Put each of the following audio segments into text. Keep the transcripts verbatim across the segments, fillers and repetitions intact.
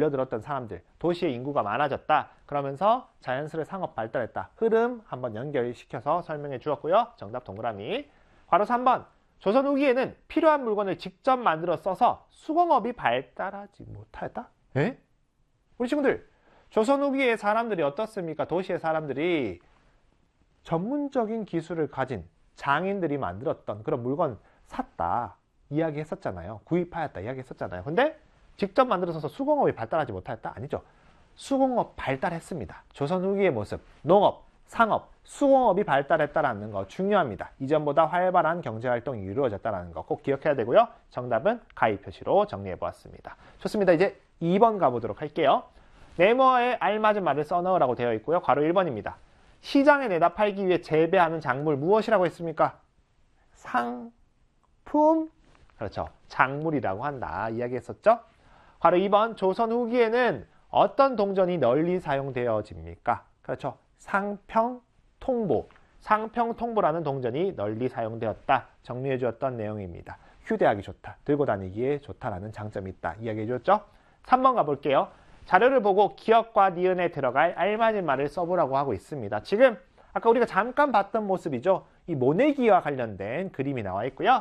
몰려들었던 사람들, 도시의 인구가 많아졌다. 그러면서 자연스레 상업 발달했다. 흐름 한번 연결시켜서 설명해 주었고요. 정답 동그라미. 바로 삼 번. 조선 후기에는 필요한 물건을 직접 만들어 써서 수공업이 발달하지 못하였다. 에? 우리 친구들, 조선 후기의 사람들이 어떻습니까? 도시의 사람들이 전문적인 기술을 가진 장인들이 만들었던 그런 물건 샀다 이야기했었잖아요. 구입하였다 이야기했었잖아요. 근데 직접 만들어서 수공업이 발달하지 못하였다? 아니죠. 수공업 발달했습니다. 조선 후기의 모습, 농업, 상업, 수공업이 발달했다는 거 중요합니다. 이전보다 활발한 경제활동이 이루어졌다는 거 꼭 기억해야 되고요. 정답은 가위 표시로 정리해 보았습니다. 좋습니다. 이제 이 번 가보도록 할게요. 네모에 알맞은 말을 써넣으라고 되어 있고요. 괄호 일 번입니다. 시장에 내다 팔기 위해 재배하는 작물 무엇이라고 했습니까? 상품, 그렇죠. 작물이라고 한다 이야기했었죠. 괄호 이 번. 조선 후기에는 어떤 동전이 널리 사용되어집니까? 그렇죠. 상평통보. 상평통보라는 동전이 널리 사용되었다. 정리해 주었던 내용입니다. 휴대하기 좋다. 들고 다니기에 좋다라는 장점이 있다. 이야기해 주었죠. 삼 번 가볼게요. 자료를 보고 기억과 니은에 들어갈 알맞은 말을 써보라고 하고 있습니다. 지금 아까 우리가 잠깐 봤던 모습이죠. 이 모내기와 관련된 그림이 나와 있고요.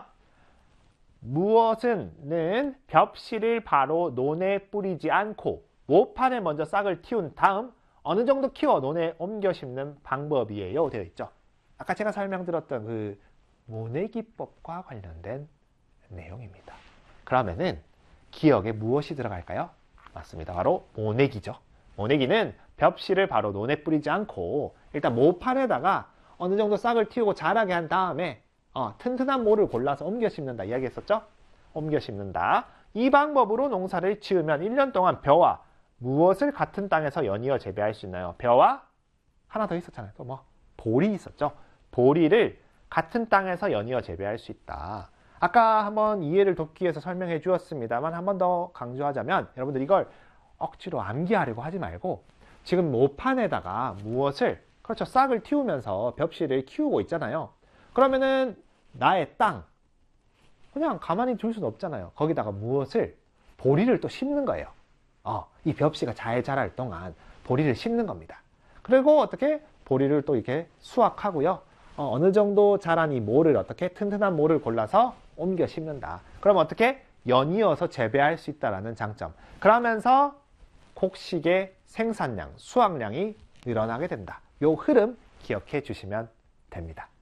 무엇은 벽실을 바로 논에 뿌리지 않고 모판에 먼저 싹을 틔운 다음 어느 정도 키워 논에 옮겨 심는 방법이에요. 되어 있죠. 아까 제가 설명드렸던 그 모내기법과 관련된 내용입니다. 그러면은 기억에 무엇이 들어갈까요? 맞습니다. 바로 모내기죠. 모내기는 벽실을 바로 논에 뿌리지 않고 일단 모판에다가 어느 정도 싹을 틔우고 자라게 한 다음에 어, 튼튼한 모를 골라서 옮겨 심는다 이야기했었죠? 옮겨 심는다. 이 방법으로 농사를 지으면 일 년 동안 벼와 무엇을 같은 땅에서 연이어 재배할 수 있나요? 벼와 하나 더 있었잖아요. 또 뭐 보리 있었죠? 보리를 같은 땅에서 연이어 재배할 수 있다. 아까 한번 이해를 돕기 위해서 설명해 주었습니다만 한 번 더 강조하자면 여러분들 이걸 억지로 암기하려고 하지 말고 지금 모판에다가 무엇을 그렇죠 싹을 틔우면서 벽실을 키우고 있잖아요. 그러면은 나의 땅 그냥 가만히 둘 수는 없잖아요. 거기다가 무엇을 보리를 또 심는 거예요. 어, 이 벽시가 잘 자랄 동안 보리를 심는 겁니다. 그리고 어떻게 보리를 또 이렇게 수확하고요. 어, 어느 정도 자란 이 모를 어떻게 튼튼한 모를 골라서 옮겨 심는다. 그럼 어떻게 연이어서 재배할 수 있다는 장점. 그러면서 곡식의 생산량, 수확량이 늘어나게 된다. 요 흐름 기억해 주시면 됩니다.